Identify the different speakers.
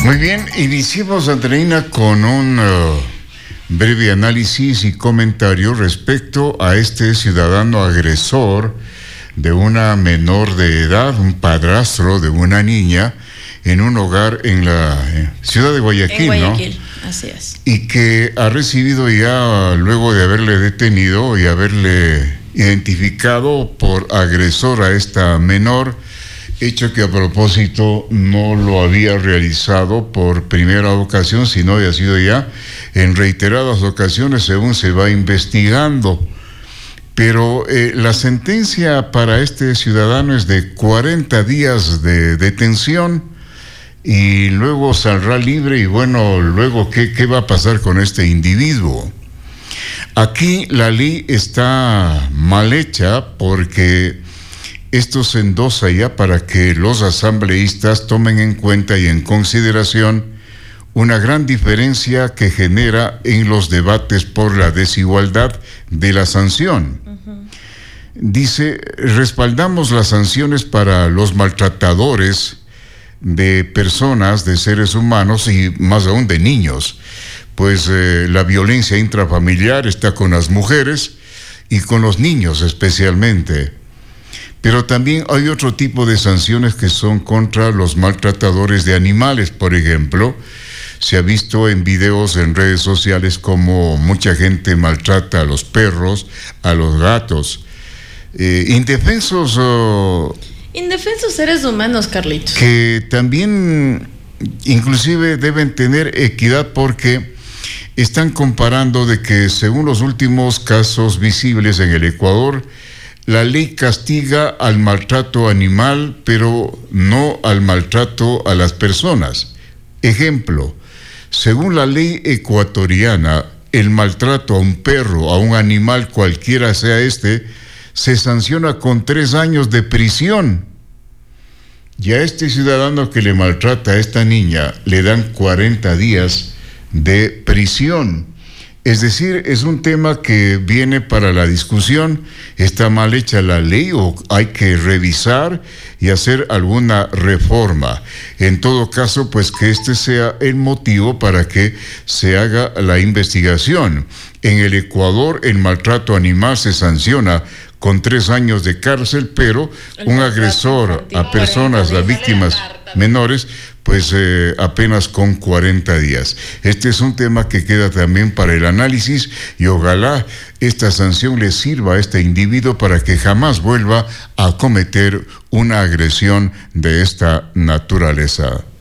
Speaker 1: Muy bien, iniciemos, Andreina, con un breve análisis y comentario respecto a este ciudadano agresor de una menor de edad, un padrastro de una niña, en un hogar en la ciudad de Guayaquil,
Speaker 2: en Guayaquil,
Speaker 1: ¿no?
Speaker 2: Así es.
Speaker 1: Y que ha recibido ya, luego de haberle detenido y haberle identificado por agresor a esta menor, hecho que a propósito no lo había realizado por primera ocasión, sino había sido ya en reiteradas ocasiones según se va investigando. Pero la sentencia para este ciudadano es de 40 días de detención y luego saldrá libre. Y bueno, luego, ¿qué va a pasar con este individuo? Aquí la ley está mal hecha porque esto se endosa ya para que los asambleístas tomen en cuenta y en consideración una gran diferencia que genera en los debates por la desigualdad de la sanción. Dice, respaldamos las sanciones para los maltratadores de personas, de seres humanos y más aún de niños, pues la violencia intrafamiliar está con las mujeres y con los niños especialmente. Pero también hay otro tipo de sanciones que son contra los maltratadores de animales. Por ejemplo, se ha visto en videos en redes sociales como mucha gente maltrata a los perros, a los gatos. Indefensos
Speaker 2: seres humanos, Carlitos.
Speaker 1: Que también inclusive deben tener equidad porque están comparando de que según los últimos casos visibles en el Ecuador, la ley castiga al maltrato animal, pero no al maltrato a las personas. Ejemplo, según la ley ecuatoriana, el maltrato a un perro, a un animal cualquiera sea se sanciona con 3 años de prisión. Y a este ciudadano que le maltrata a esta niña le dan 40 días de prisión. Es decir, es un tema que viene para la discusión. ¿Está mal hecha la ley o hay que revisar y hacer alguna reforma? En todo caso, pues que este sea el motivo para que se haga la investigación. En el Ecuador, el maltrato animal se sanciona con 3 años de cárcel, pero un agresor a personas, a víctimas menores, pues apenas con 40 días. Este es un tema que queda también para el análisis y ojalá esta sanción le sirva a este individuo para que jamás vuelva a cometer una agresión de esta naturaleza.